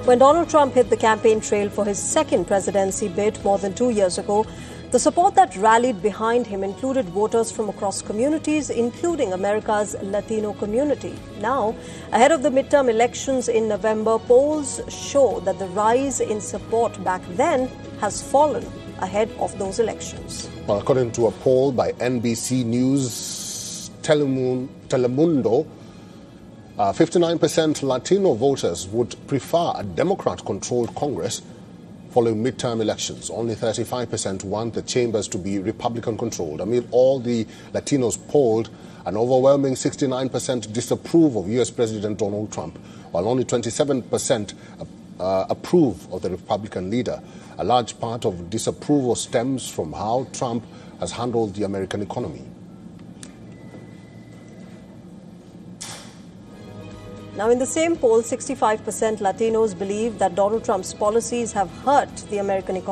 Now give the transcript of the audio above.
When Donald Trump hit the campaign trail for his second presidency bid more than 2 years ago, the support that rallied behind him included voters from across communities, including America's Latino community. Now, ahead of the midterm elections in November, polls show that the rise in support back then has fallen ahead of those elections. Well, according to a poll by NBC News Telemundo, 59% Latino voters would prefer a Democrat-controlled Congress following midterm elections. Only 35% want the chambers to be Republican-controlled. Amid all the Latinos polled, an overwhelming 69% disapprove of U.S. President Donald Trump, while only 27% approve of the Republican leader. A large part of disapproval stems from how Trump has handled the American economy. Now, in the same poll, 65% Latinos believe that Donald Trump's policies have hurt the American economy.